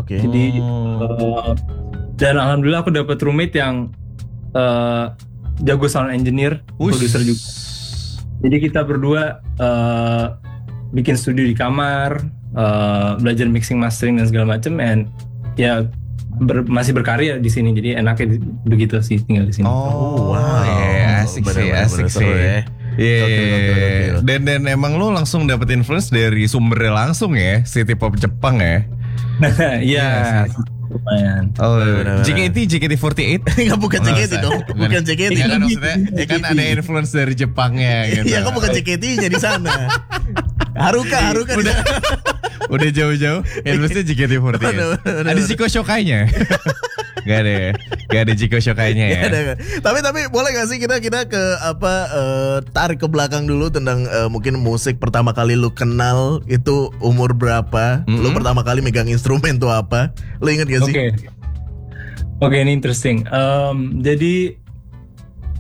Oke. Jadi dan alhamdulillah aku dapat roommate yang jago sound engineer, produser juga. Jadi kita berdua bikin studio di kamar, belajar mixing, mastering dan segala macam, and ya masih berkarya di sini. Jadi enaknya begitu sih tinggal di sini. Oh wow, asik sih. Gokil. Dan emang lo langsung dapet influence dari sumbernya langsung ya, City Pop Jepang ya? Iya, lumayan. Oh, JKT48? Enggak, bukan JKT dong. Bukan JKT. Ya kan maksudnya, ya kan ada influence dari Jepangnya gitu. Iya, kok bukan JKT-nya di sana. Haruka Udah jauh-jauh, influence-nya JKT48. Ada Jiko Shokai-nya? Gak ada Jiko Shokai-nya ya. Tapi boleh gak sih kita ke tarik ke belakang dulu tentang mungkin musik pertama kali lu kenal itu umur berapa? Lu pertama kali megang instrumen tuh apa? Lu inget gak sih? Oke, ini interesting. Jadi